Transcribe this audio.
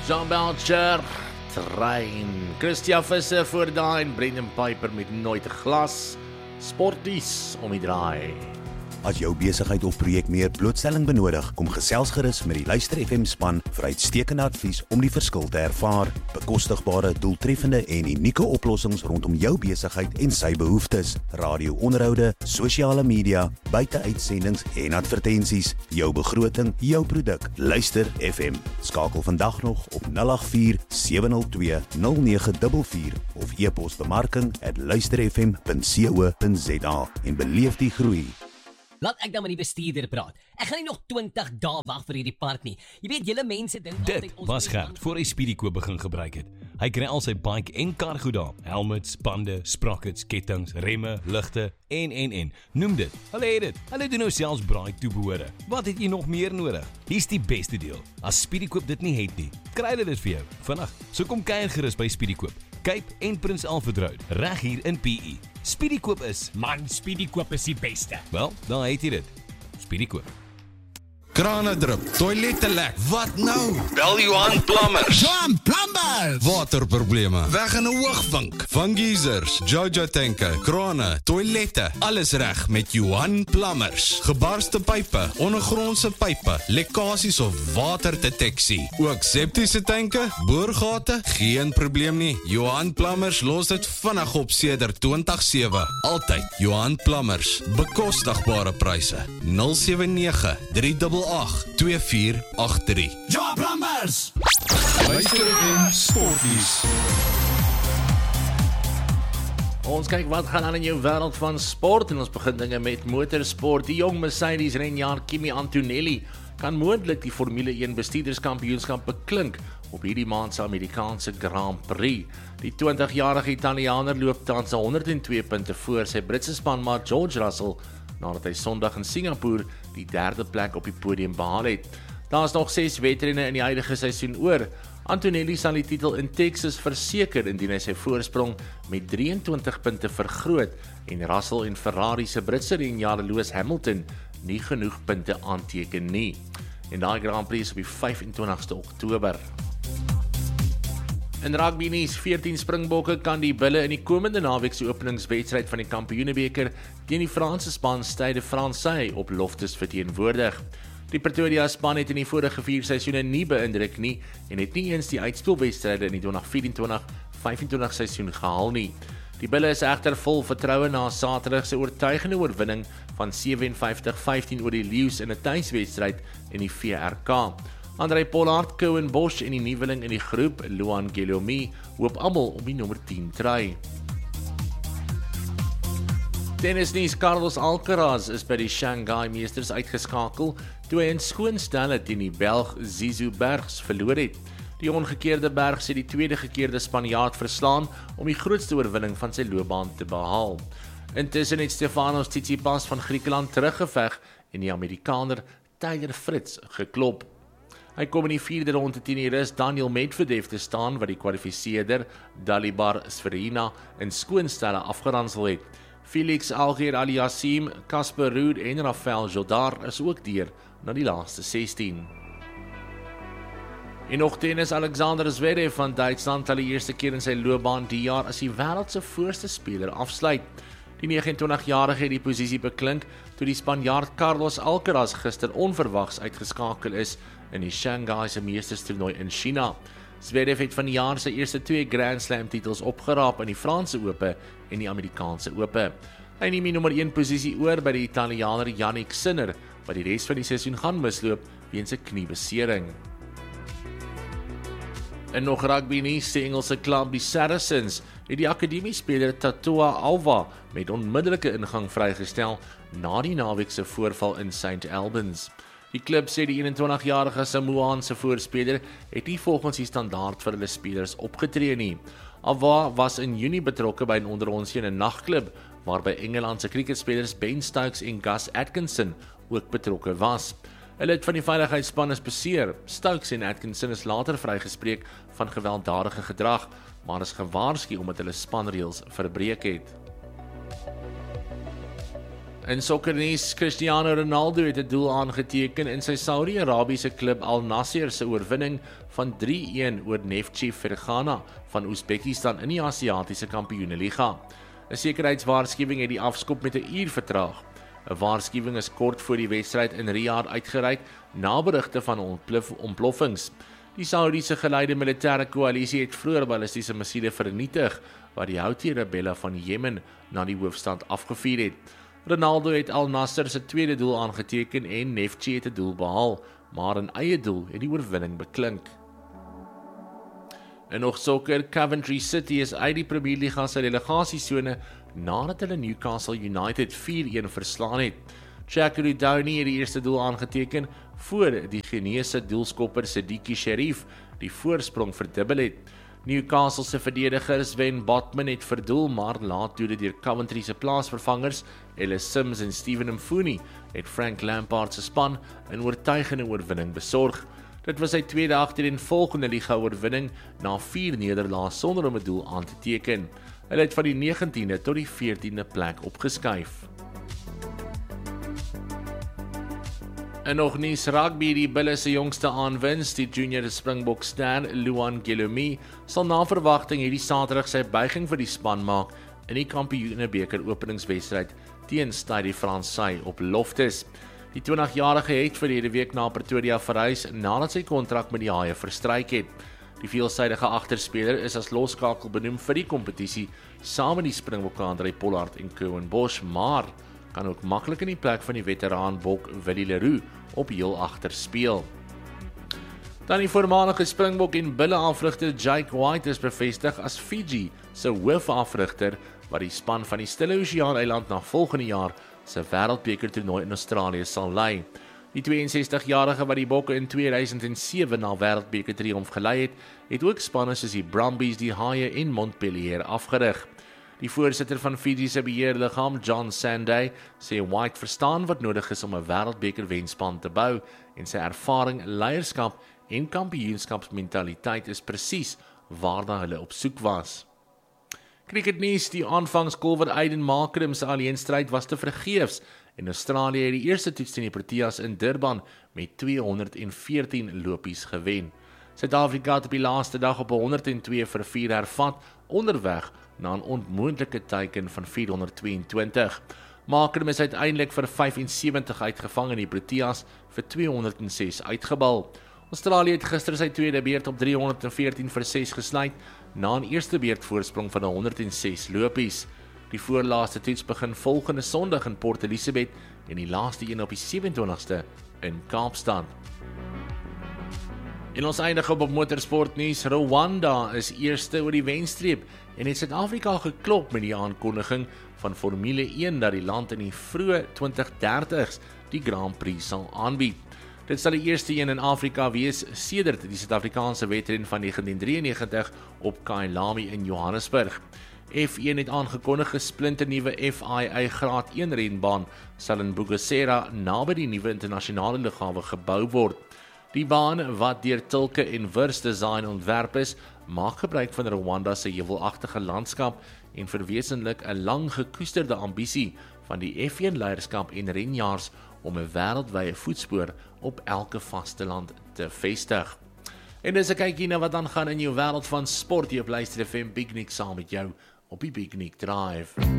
Jean Belcher, Trein, Christian Visser voor daai en Brendan Piper met Nooit 'n Glas, Sporties om die draai. As jou besigheid of projek meer blootstelling benodig, kom gesels gerus met die Luister FM span vir uitstekende advies om die verskil te ervaar. Bekostigbare, doeltreffende en unieke oplossings rondom jou besigheid en sy behoeftes. Radio-onderhoude, sosiale media, buiteuitsendings en advertensies. Jou begroting, jou produk. Luister FM. Skakel vandag nog op 084 702 0944 of e-pos bemarking@luisterfm.co.za en beleef die groei. Laat ek dan met die bestuurder praat. Ek gaan nie nog 20 dae wag vir hierdie park nie. Jy weet, julle mense dink altyd Dit was Gert voor hy Speedykoop begin gebruik het. Hy kry al sy bike en kar goed daar. Helmets, bande, sprockets, kettinge, remme, ligte en. Noem dit. Hulle het dit. Hulle doen nou selfs braai toebehore. Wat het jy nog meer nodig? Hier's die beste deel. As Speedykoop dit nie het nie, kry hulle dit vir jou vinnig. So kom kuier gerus by Speedykoop. Cape en Prins Alfred Road, reg hier in PE. Speedykoop is, Man, Speedykoop is die beste. wel, dan het jy dit. Speedykoop. Krane drup, toilette lek. Wat nou? Bel Johan Plumbers. Johan Plumbers. Waterprobleme. Weg in 'n hoogvink. Van geysers, Jojo tanke, krane, toilette. Alles reg met Johan Plumbers. Gebarste pype, ondergrondse pype, lekkasies of waterdeteksie. Ook septiese tanke, boorgate, geen probleem nie. Johan Plumbers los dit vinnig op sedert 2007. Altyd Johan Plumbers. Bekostigbare pryse. 079-388-2483. Johan Plumbers! Luister in Sporties. Ons kyk wat gaan aan in jou wêreld van sport en ons begin dinge met motorsport. Die jong Mercedes renjaer Kimi Antonelli kan moontlik die Formule 1 bestuurderskampioenskap beklink op hierdie maand se Amerikaanse Grand Prix. Die 20-jarige Italianer loop tans 102 punte voor sy Britse spanmaat George Russell nadat hy Sondag in Singapore die 3de plek op die podium behaal het. Daar is nog 6 wedrenne in die huidige seisoen oor. Antonelli sal die titel in Texas verseker indien hy sy voorsprong met 23 punte vergroot en Russell en Ferrari se Britse renjaer Lewis Hamilton nie genoeg punte aanteken nie. En daai Grand Prix is op die 25ste Oktober. In rugby nuus, 14 Springbokke kan die Bulle in die komende naweek se openingswedstryd van die Kampioenebeker teen die Franse span Stade Francais op Loftus verteenwoordig. Die Pretoria span het in die vorige 4 seisoene nie beïndruk nie en het nie eens die uitspelwedstryde in die 2024-25 seisoen gehaal nie. Die Bulle is egter vol vertroue na Saterdag se oortuigende oorwinning van 57-15 oor die Lions in 'n tuiswedstryd in die VRK. André Pollard, Cohen Bosch en die nuweling in die groep, Luan Guillaume, hoop almal op die nommer 10 try. Tennisnuus, Carlos Alcaraz is by die Shanghai Meesters uitgeskakel toe hy in skoonstelle teen die Belg Zizou Bergs verloor het. Die ongekeerde Bergs het die tweede gekeerde Spanjaard verslaan om die grootste oorwinning van sy loopbaan te behaal. Intussen het Stefanos Tsitsipas van Griekeland teruggeveg en die Amerikaner Taylor Fritz geklop. Hy kom in die 4de ronde teen die Rus Daniel Medvedev te staan wat die kwalifiseerder Dalibor Svitolina in skoonstelle afgeransel het. Felix Auger-Aliassime, Casper Ruud en Rafael Jodar is ook deur na die laaste 16. En nog tennis, Alexander Zverev van Duitsland sal die eerste keer in sy loopbaan die jaar as die wêreld se voorste speler afsluit. Die 29-jarige het die posisie beklink toe die Spanjaard Carlos Alcaraz gister onverwags uitgeskakel is in die Shanghai se Meesterstoernooi in China. Zverev het van die jaar sy eerste 2 Grand Slam titels opgeraap in die Franse Ope en die Amerikaanse Ope. Hy neem die nommer 1 posisie oor by die Italianer Yannick Sinner, wat die res van die seisoen gaan misloop weens 'n kniebesering. En nog rugby nuus, die Engelse klub die Saracens het die akademiespeler Tatoa Alva met onmiddellike ingang vrygestel na die naweek se voorval in St Albans. Die klub sê die 21-jarige Samoaanse voorspeler het nie volgens die standaard vir hulle spelers opgetree nie. Alva was in Junie betrokke by 'n onderonsie in 'n nagklub waarby Engelandse cricketspelers Ben Stokes en Gus Atkinson ook betrokke was. Hulle het van die veiligheidsspan is beseer. Stokes en Atkinson is later vrygespreek van gewelddadige gedrag, maar is gewaarsku omdat hulle spanreëls verbreek het. In sokkernuus, Cristiano Ronaldo het 'n doel aangeteken in sy Saudi-Arabiese klub Al Nassr se oorwinning van 3-1 oor Neftchi Fergana van Oezbekistan in die Asiatiese Kampioeneliga. 'n Sekuriteitswaarskuwing het die afskop met 'n uur vertraag. 'n Waarskuwing is kort voor die wedstryd in Riyadh uitgereik na berigte van ontploffings. Die Saudiese geleide militêre koalisie het vroeër ballistiese missiele vernietig wat die Houthi-rebelle van Jemen na die hoofstad afgevuur het. Ronaldo het Al Nassr se tweede doel aangeteken en Neftchi het 'n doel behaal, maar 'n eie doel het die oorwinning beklink. En nog sokker, Coventry City is uit die Premier Liga se relegasiesone nadat hulle Newcastle United 4-1 verslaan het. Chakuru Downey het die eerste doel aangeteken voor die Ghanese doelskopper Siddiqui Sherif die voorsprong verdubbel het. Newcastle se verdediger Sven Botman het verdoel, maar laat toe deur Coventry se plaasvervangers Ellis Sims en Steven Mfuni het Frank Lampard se span 'n oortuigende oorwinning besorg. Dit was sy tweede agtereenvolgende liga-oorwinning na 4 nederlae sonder om 'n doel aan te teken. Hulle het van die 19de tot die 14de plek opgeskuif. En nog nuus rugby, die Bulle se jongste aanwinst, die junior Springbok ster Luan Gelumi, sal na verwagting hierdie Saterdag sy buiging vir die span maak in die Kampioenebeker openingswedstryd teen Stade Francais op Loftus. Die 20-jarige het verlede week na Pretoria verhuis nadat sy kontrak met die Haie verstryk het. Die veelsidige agterspeler is as loskakel benoem vir die kompetisie saam met die Springbokke André Pollard en Curwin Bosch, maar kan ook maklik in die plek van die veteraan bok Willie Leroux op heel agter speel. Dan die voormalige Springbok en Bulle afrigter Jake White is bevestig as Fiji se hoofafrigter wat die span van die Stille Oseaan eiland na volgende jaar se wêreldbeker toernooi in Australië sal lei. Die 62-jarige wat die Bokke in 2007 na wêreldbeker triomf gelei het ook spanne soos die Brumbies, die Haie en Montpellier afgerig. Die voorsitter van Fiji se beheerliggaam, John Sanday, sê White verstaan wat nodig is om 'n wêreldbeker wenspan te bou en sy ervaring, leierskap en kampioenskapsmentaliteit is presies waarna hulle op soek was. Cricketnuus, die aanvangskolwer Aiden Markram se alleenstryd was te vergeefs en Australië het die eerste toets teen die Proteas in Durban met 214 lopies gewen. Suid-Afrika het op die laaste dag op 102 vir 4 hervat, onderweg na 'n onmoontlike teiken van 422. Markram is uiteindelik vir 75 uitgevang en die Proteas vir 206 uitgebal. Australië het gister sy tweede beurt op 314 vir 6 gesluit, na 'n eerste beurt voorsprong van 106 lopies. Die voorlaaste toets begin volgende Sondag in Port Elizabeth en die laaste een op die 27ste in Kaapstad. En ons eindig op motorsportnuus. Rwanda is eerste oor die wenstreep en het Suid-Afrika geklop met die aankondiging van Formule 1 dat die land in die vroeë 2030s die Grand Prix sal aanbied. Dit sal die eerste een in Afrika wees sedert die Suid-Afrikaanse wedren van 1993 op Kyalami in Johannesburg. F1 het aangekondig 'n splinternuwe FIA Graad 1 renbaan sal in Bugesera naby die nuwe internasionale lughawe gebou word. Die baan, wat deur Tilke en Wurst Design ontwerp is, maak gebruik van Rwanda se heuwelagtige landskap en verwesenlik 'n lang gekoesterde ambisie van die F1 leierskap en renjaars om 'n wêreldwye voetspoor op elke vasteland te vestig. En dis 'n kykie na wat dan gaan in jou wêreld van sport. Jy luister FM Big Nick saam met jou op die Big Nick Drive.